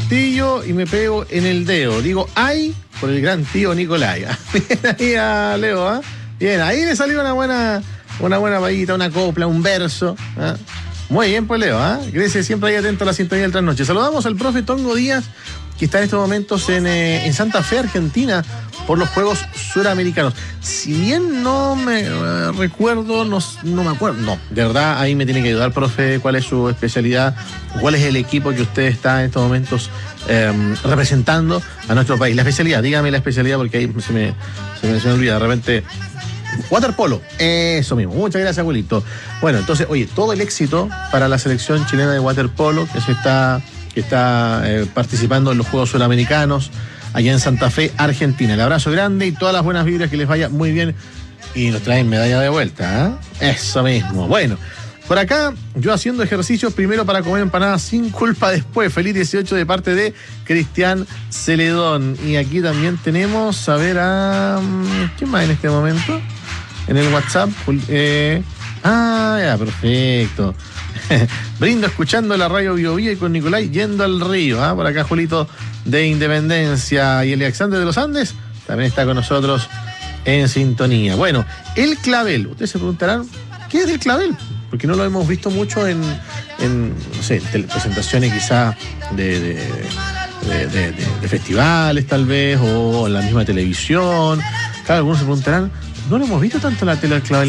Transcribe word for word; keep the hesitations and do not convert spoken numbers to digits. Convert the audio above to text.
martillo y me pego en el dedo. Digo, ay, por el gran tío Nicolai. Bien ahí a Leo, ¿ah? ¿eh? Bien, ahí le salió una buena, una buena vallita, una copla, un verso. ¿eh? Muy bien, pues Leo, ¿ah? ¿eh? Crece siempre ahí atento a la sintonía del trasnoche. Saludamos al profe Tongo Díaz, que está en estos momentos en, eh, en Santa Fe, Argentina, por los Juegos Suramericanos. Si bien no me eh, recuerdo, no, no me acuerdo, no, de verdad ahí me tiene que ayudar, profe, cuál es su especialidad, cuál es el equipo que usted está en estos momentos eh, representando a nuestro país. La especialidad, dígame la especialidad porque ahí se me, se me, se me olvida de repente. Waterpolo, eso mismo, muchas gracias, abuelito. Bueno, entonces, oye, todo el éxito para la selección chilena de waterpolo que se está, que está eh, participando en los Juegos Suramericanos allá en Santa Fe, Argentina. El abrazo grande y todas las buenas vibras, que les vaya muy bien y nos traen medalla de vuelta, ¿eh? Eso mismo. Bueno, por acá yo haciendo ejercicios primero para comer empanadas sin culpa después. Feliz dieciocho de parte de Cristian Celedón. Y aquí también tenemos, a ver, a... ¿quién más en este momento? En el WhatsApp. Eh, ah, ya, perfecto. Brindo escuchando la radio Bio Bio y con Nicolai yendo al río. ¿eh? Por acá Julito de Independencia y el Alexander de los Andes también está con nosotros en sintonía. Bueno, el clavel. Ustedes se preguntarán, ¿qué es el clavel? Porque no lo hemos visto mucho en, en no sé, presentaciones quizá de, de, de, de, de, de festivales tal vez, o en la misma televisión. Claro, algunos se preguntarán, no lo hemos visto tanto en la tele del clavel.